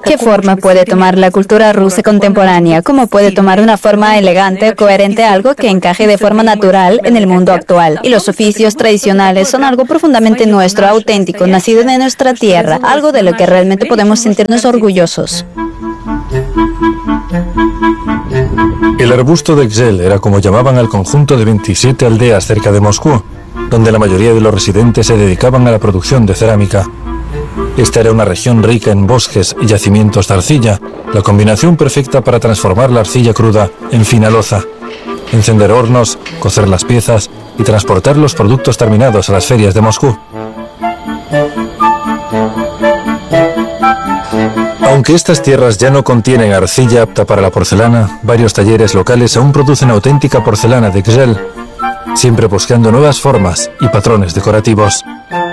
¿Qué forma puede tomar la cultura rusa contemporánea? ¿Cómo puede tomar de una forma elegante, coherente, algo que encaje de forma natural en el mundo actual? Y los oficios tradicionales son algo profundamente nuestro, auténtico, nacido de nuestra tierra, algo de lo que realmente podemos sentirnos orgullosos. El arbusto de Gzhel era como llamaban al conjunto de 27 aldeas cerca de Moscú, donde la mayoría de los residentes se dedicaban a la producción de cerámica. Esta era una región rica en bosques y yacimientos de arcilla, la combinación perfecta para transformar la arcilla cruda en fina loza, encender hornos, cocer las piezas y transportar los productos terminados a las ferias de Moscú. Aunque estas tierras ya no contienen arcilla apta para la porcelana, varios talleres locales aún producen auténtica porcelana de Gzhel, siempre buscando nuevas formas y patrones decorativos.